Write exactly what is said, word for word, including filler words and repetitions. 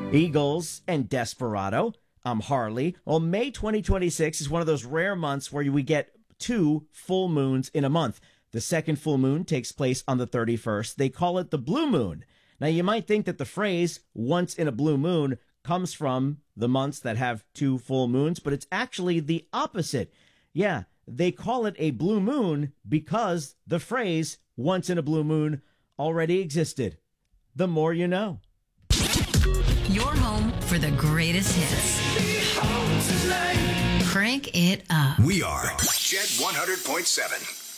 Eagles and Desperado. I'm Harley. Well, May twenty twenty-six is one of those rare months where we get two full moons in a month. The second full moon takes place on the thirty-first. They call it the blue moon. Now, you might think that the phrase once in a blue moon comes from the months that have two full moons, but it's actually the opposite. Yeah, they call it a blue moon because the phrase once in a blue moon already existed. The more you know. Your home for the greatest hits. Crank it up. We are Jet one hundred point seven.